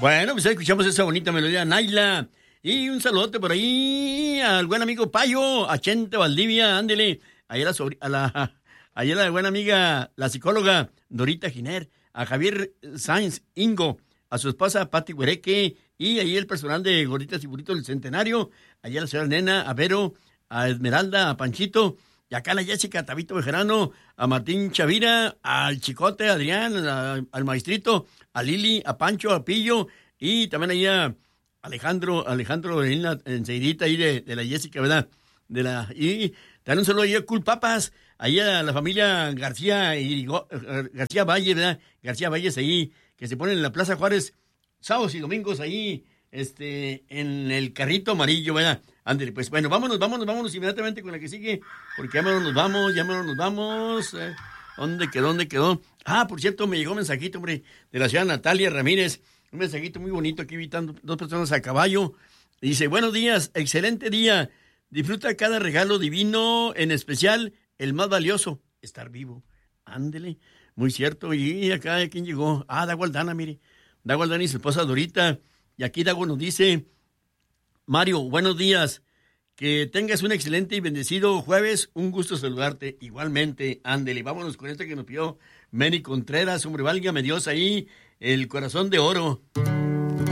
Bueno, pues escuchamos esa bonita melodía, Naila. Y un saludote por ahí al buen amigo Payo, a Chente Valdivia, ándele. Ahí a la buena amiga, la psicóloga Dorita Giner, a Javier Sáenz Ingo, a su esposa Pati Huereque, y ahí el personal de Gorditas y Burritos del Centenario, allá a la señora Nena, a Vero, a Esmeralda, a Panchito, y acá a la Jessica, a Tabito Bejarano, a Martín Chavira, al Chicote, a Adrián, al Maestrito, a Lili, a Pancho, a Pillo, y también ahí a Alejandro enseguidita ahí de la Jessica, ¿verdad? Y también un saludo ahí a Cool Papas, ahí a la familia García García Valle, ¿verdad? García Valles ahí, que se ponen en la Plaza Juárez sábados y domingos ahí, en el carrito amarillo, ¿verdad? Ándale, pues bueno, vámonos inmediatamente con la que sigue, porque ya nos vamos. ¿Dónde quedó? Ah, por cierto, me llegó un mensajito, hombre, de la señora Natalia Ramírez, un mensajito muy bonito aquí, invitando dos personas a caballo. Dice, buenos días, excelente día, disfruta cada regalo divino, en especial el más valioso, estar vivo. Ándele, muy cierto. Y acá, ¿quién llegó? Ah, Dago Aldana, mire, Dago Aldana y su esposa Dorita. Y aquí Dago nos dice, Mario, buenos días, que tengas un excelente y bendecido jueves, un gusto saludarte, igualmente, ándele, vámonos con este que nos pidió Meni Contreras, hombre, válgame Dios ahí, el corazón de oro.